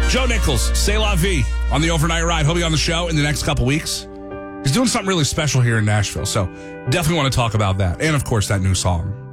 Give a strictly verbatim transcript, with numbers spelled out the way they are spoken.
Joe Nichols, C'est La Vie on the Overnight Ride. He'll be on the show in the next couple weeks. He's doing something really special here in Nashville, so definitely want to talk about that. And, of course, that new song.